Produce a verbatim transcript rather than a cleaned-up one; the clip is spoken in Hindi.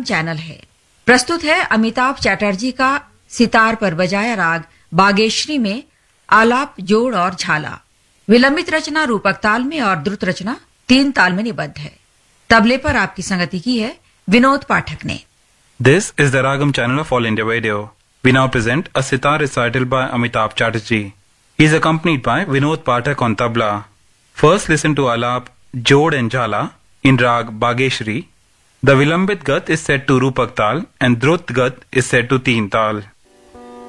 रागम चैनल है। प्रस्तुत है अमिताभ चैटर्जी का सितार पर बजाया राग बागेश्वरी में आलाप, जोड़ और झाला। विलंबित रचना रूपक ताल में और द्रुत रचना तीन ताल में निबद्ध है। तबले पर आपकी संगति की है विनोद पाठक ने। This is the Ragam channel of All India Radio. We now present a sitar recital by Amitabh Chatterjee. He is accompanied by Vinod Pathak on tabla. First listen to Alap, Jod and Jhala in Rag Bageshri. The Vilambit Gat is set to Rupak Tal and Drut Gat is set to Teen Tal.